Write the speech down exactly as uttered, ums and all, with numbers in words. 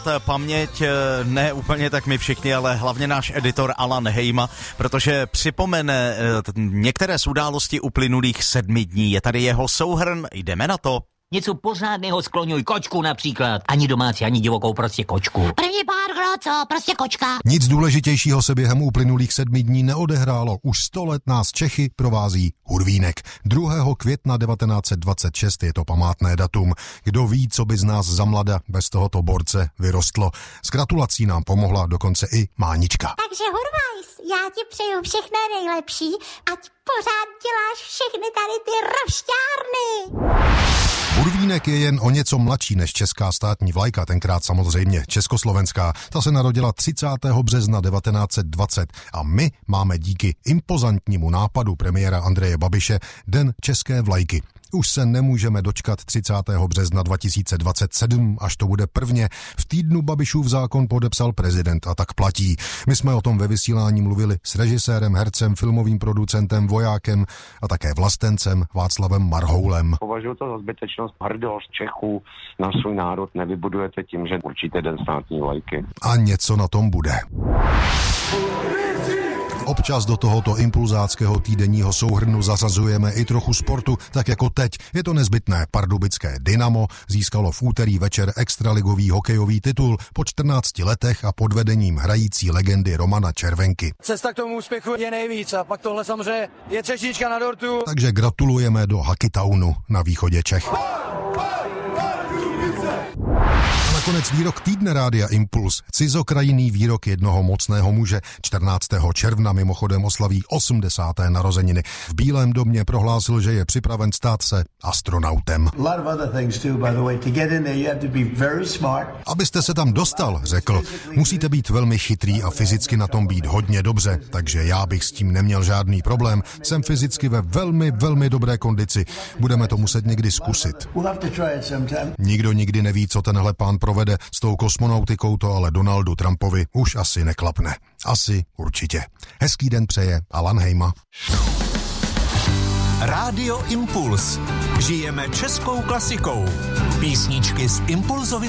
paměť ne úplně tak my všichni, ale hlavně náš editor Alan Hejma, protože připomene některé z událostí uplynulých sedmi dní. Je tady jeho souhrn, jdeme na to. Něco pořádného skloňuj, kočku například. Ani domácí, ani divokou, prostě kočku. První pár klo, co? Prostě kočka. Nic důležitějšího se během uplynulých sedmi dní neodehrálo. Už sto let nás Čechy provází Hurvínek. druhého května devatenáct set dvacet šest je to památné datum. Kdo ví, co by z nás za mlada bez tohoto borce vyrostlo. S gratulací nám pomohla dokonce i Mánička. Takže Hurvajs, já ti přeju všechno nejlepší, ať pořád děláš všechny tady ty rošťárny. Hurvínek je jen o něco mladší než česká státní vlajka, tenkrát samozřejmě československá. Ta se narodila třicátého března devatenáct set dvacet a my máme díky impozantnímu nápadu premiéra Andreje Babiše Den české vlajky. Už se nemůžeme dočkat třicátého března dva tisíce dvacet sedm, až to bude prvně. V týdnu Babišův zákon podepsal prezident a tak platí. My jsme o tom ve vysílání mluvili s režisérem, hercem, filmovým producentem, vojákem a také vlastencem Václavem Marhoulem. Považuji to za zbytečnost. Hrdost Čechů na svůj národ nevybudujete tím, že určíte den státní vlajky. A něco na tom bude. Občas do tohoto impulzáckého týdenního souhrnu zařazujeme i trochu sportu, tak jako teď. Je to nezbytné. Pardubické Dynamo získalo v úterý večer extraligový hokejový titul po čtrnácti letech a pod vedením hrající legendy Romana Červenky. Cesta k tomu úspěchu je nejvíc a pak tohle samozřejmě je třešnička na dortu. Takže gratulujeme do Hockeytownu na východě Čech. Nakonec výrok týdne Rádia Impuls, cizokrajinný výrok jednoho mocného muže. čtrnáctého června mimochodem oslaví osmdesáté narozeniny. V Bílém domě prohlásil, že je připraven stát se astronautem. Abyste se tam dostal, řekl, musíte být velmi chytrý a fyzicky na tom být hodně dobře, takže já bych s tím neměl žádný problém. Jsem fyzicky ve velmi, velmi dobré kondici. Budeme to muset někdy zkusit. Nikdo nikdy neví, co tenhle pán provede s tou kosmonautikou, to ale Donaldu Trumpovi už asi neklapne. Asi určitě. Hezký den přeje Alan Hejma. Rádio Impuls. Žijeme českou klasikou. Písničky z Impulzovy